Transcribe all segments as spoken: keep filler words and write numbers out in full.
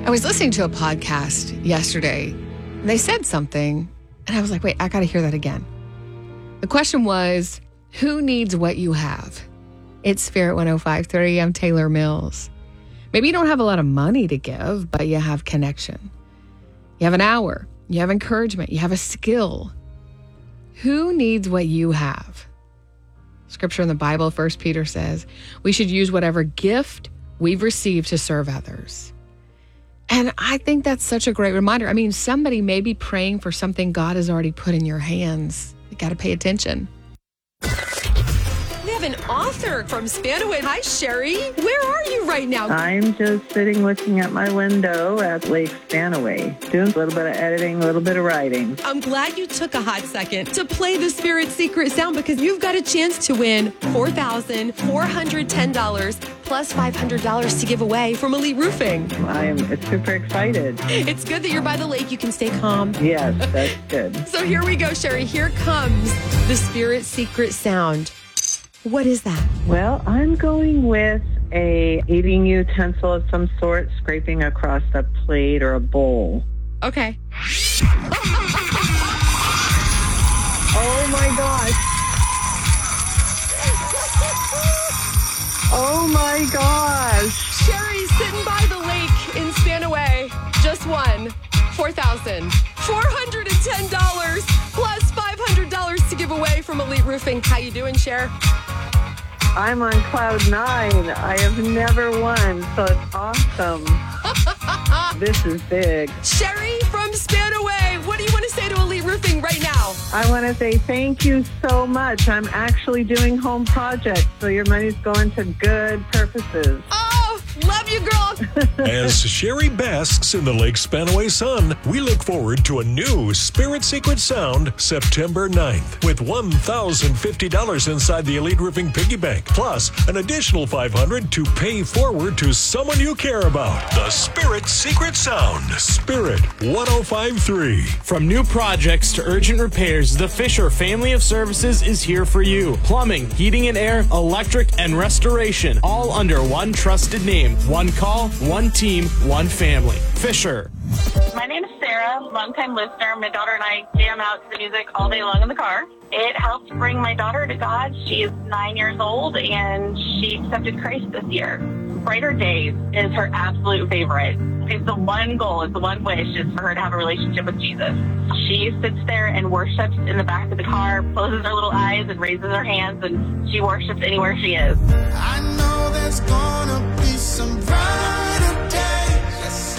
I was listening to a podcast yesterday, and they said something, and I was like, wait, I got to hear that again. The question was, who needs what you have? It's Spirit one oh five three. I'm Taylor Mills. Maybe you don't have a lot of money to give, but you have connection. You have an hour. You have encouragement. You have a skill. Who needs what you have? Scripture in the Bible, First Peter says, we should use whatever gift we've received to serve others. And I think that's such a great reminder. I mean, somebody may be praying for something God has already put in your hands. You got to pay attention. We have an author from Spanaway. Hi, Sherry. Where are you right now? I'm just sitting looking at my window at Lake Spanaway, doing a little bit of editing, a little bit of writing. I'm glad you took a hot second to play the Spirit Secret Sound because you've got a chance to win four thousand four hundred ten dollars plus five hundred dollars to give away from Elite Roofing. I'm super excited. It's good that you're by the lake. You can stay calm. Yes, that's good. So here we go, Sherry. Here comes the Spirit Secret Sound. What is that? Well, I'm going with a eating utensil of some sort, scraping across a plate or a bowl. Okay. Oh my gosh. Oh my gosh. Sherry's sitting by the lake in Spanaway. Just won four thousand four hundred ten dollars plus five hundred dollars to give away from Elite Roofing. How you doing, Cher? I'm on cloud nine. I have never won, so it's awesome. This is big. Sherry from Spanaway, what do you want to say to Elite Roofing right now? I want to say thank you so much. I'm actually doing home projects, so your money's going to good purposes. Oh, love you, girl. As Sherry basks in the Lake Spanaway sun, we look forward to a new Spirit Secret Sound September ninth with one thousand fifty dollars inside the Elite Roofing Piggy Bank, plus an additional five hundred dollars to pay forward to someone you care about. The Spirit Secret Sound, Spirit one oh five three. From new projects to urgent repairs, the Fisher family of services is here for you. Plumbing, heating and air, electric, and restoration, all under one trusted name. One call, one team, one family. Fisher. My name is Sarah, longtime listener. My daughter and I jam out to the music all day long in the car. It helps bring my daughter to God. She is nine years old, and she accepted Christ this year. Brighter Days is her absolute favorite. It's the one goal, it's the one wish, is for her to have a relationship with Jesus. She sits there and worships in the back of the car, closes her little eyes and raises her hands, and she worships anywhere she is. I know there's gonna be some brighter days.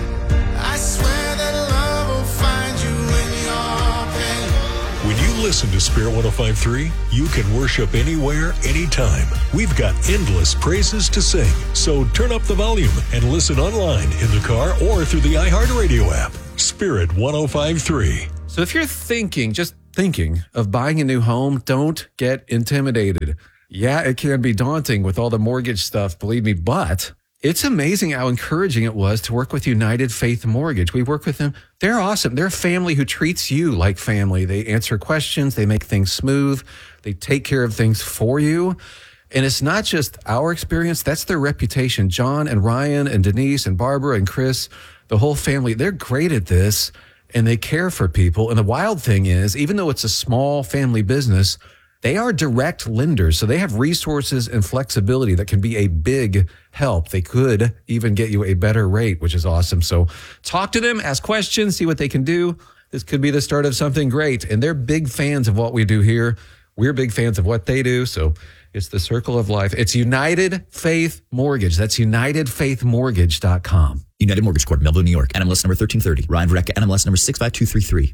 I swear that love will find you in your pain. When you listen to Spirit one oh five three, you can worship anywhere, anytime. We've got endless praises to sing. So turn up the volume and listen online, in the car, or through the iHeartRadio app. Spirit one oh five three. So if you're thinking, just thinking of buying a new home, don't get intimidated. Yeah, it can be daunting with all the mortgage stuff, believe me, but it's amazing how encouraging it was to work with United Faith Mortgage. We work with them. They're awesome. They're a family who treats you like family. They answer questions. They make things smooth. They take care of things for you. And it's not just our experience. That's their reputation. John and Ryan and Denise and Barbara and Chris, the whole family, they're great at this, and they care for people. And the wild thing is, even though it's a small family business, they are direct lenders, so they have resources and flexibility that can be a big help. They could even get you a better rate, which is awesome. So talk to them, ask questions, see what they can do. This could be the start of something great. And they're big fans of what we do here. We're big fans of what they do. So it's the circle of life. It's United Faith Mortgage. That's united faith mortgage dot com. United Mortgage Corp, Melville, New York. N M L S number thirteen thirty. Ryan Verrecka, N M L S number six five two three three.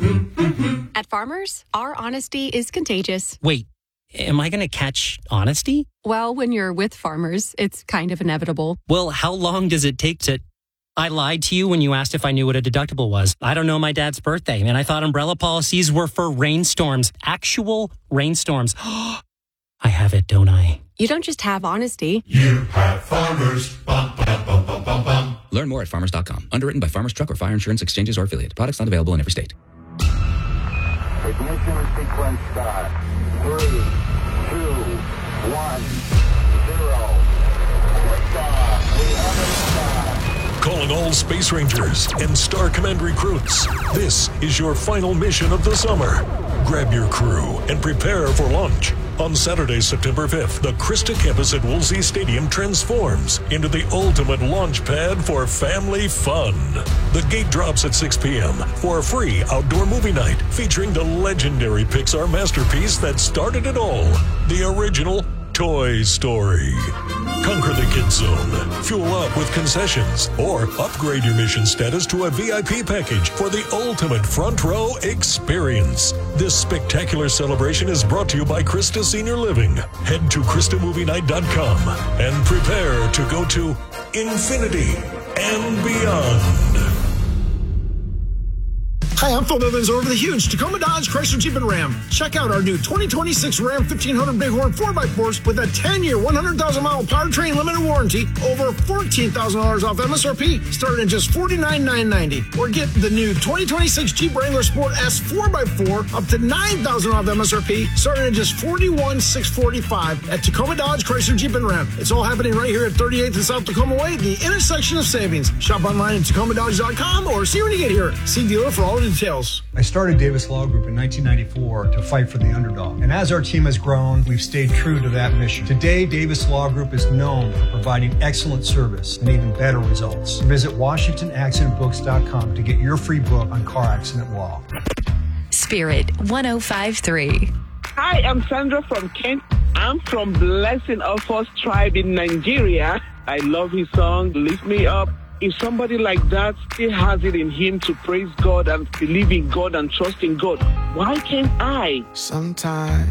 At Farmers, our honesty is contagious. Wait, am I going to catch honesty? Well, when you're with Farmers, it's kind of inevitable. Well, how long does it take to... I lied to you when you asked if I knew what a deductible was. I don't know my dad's birthday, and I thought umbrella policies were for rainstorms. Actual rainstorms. I have it, don't I? You don't just have honesty. You have Farmers. Bum, bum, bum, bum, bum, bum. Learn more at farmers dot com. Underwritten by Farmers Truck or Fire Insurance Exchanges or affiliate. Products not available in every state. Ignition sequence start. Three, two, one, zero. Liftoff. We have a liftoff. Calling calling all Space Rangers and Star Command recruits. This is your final mission of the summer. Grab your crew and prepare for launch. On Saturday, September fifth, the Krista campus at Woolsey Stadium transforms into the ultimate launch pad for family fun. The gate drops at six p.m. for a free outdoor movie night featuring the legendary Pixar masterpiece that started it all, the original Toy Story. Conquer the Kid Zone, fuel up with concessions, or upgrade your mission status to a V I P package for the ultimate front row experience. This spectacular celebration is brought to you by Krista Senior Living. Head to Krista Movie Night dot com and prepare to go to infinity and beyond. Hi, I'm Phil Bivens over the huge Tacoma Dodge Chrysler Jeep and Ram. Check out our new twenty twenty-six Ram fifteen hundred Bighorn four by fours with a ten-year, one hundred thousand mile powertrain limited warranty, over fourteen thousand dollars off M S R P, starting at just forty-nine thousand nine hundred ninety dollars. Or get the new twenty twenty-six Jeep Wrangler Sport S four by four up to nine thousand dollars off M S R P, starting at just forty-one thousand six hundred forty-five dollars at Tacoma Dodge Chrysler Jeep and Ram. It's all happening right here at thirty-eighth and South Tacoma Way, the intersection of savings. Shop online at Tacoma Dodge dot com or see when you get here. See dealer for all the details. I started Davis Law Group in nineteen ninety-four to fight for the underdog. And as our team has grown, we've stayed true to that mission. Today, Davis Law Group is known for providing excellent service and even better results. Visit Washington Accident Books dot com to get your free book on car accident law. Spirit one oh five point three. Hi, I'm Sandra from Kent. I'm from Blessing of Us Tribe in Nigeria. I love his song, Lift Me Up. If somebody like that still has it in him to praise God and believe in God and trust in God, why can't I? Sometimes